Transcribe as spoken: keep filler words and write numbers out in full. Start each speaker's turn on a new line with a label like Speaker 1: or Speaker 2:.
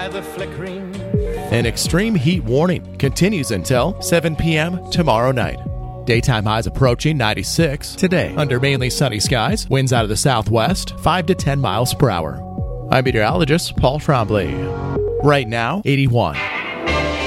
Speaker 1: the flickering.
Speaker 2: An extreme heat warning continues until seven p.m. tomorrow night. Daytime highs approaching ninety-six today under mainly sunny skies. Winds out of the southwest, five to ten miles per hour. I'm meteorologist Paul Trombley. Right now, eighty-one.